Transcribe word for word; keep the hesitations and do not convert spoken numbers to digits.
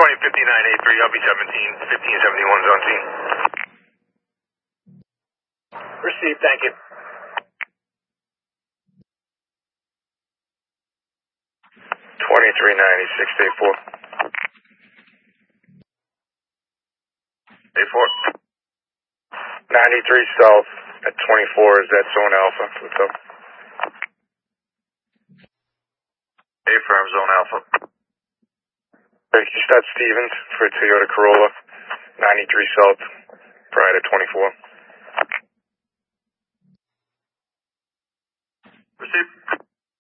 twenty fifty-nine A three, L B seventeen, fifteen seventy-one's on scene. Received, thank you. twenty-three ninety-six, A four. A four. ninety-three South at twenty-four, is that Zone Alpha? What's up? A-firm, Zone Alpha. Can you start Stevens for Toyota Corolla, ninety-three South, prior to twenty-four. Received.